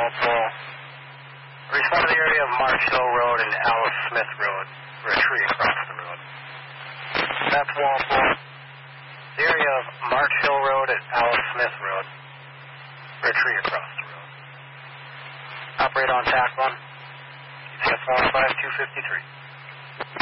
Walpole. Respond to the area of Marsh Hill Road and Alice Smith Road, for a tree across the road. That's Walpole. The area of Marsh Hill Road and Alice Smith Road, for a tree across the road. Operate on TAC 1. ECS 15253.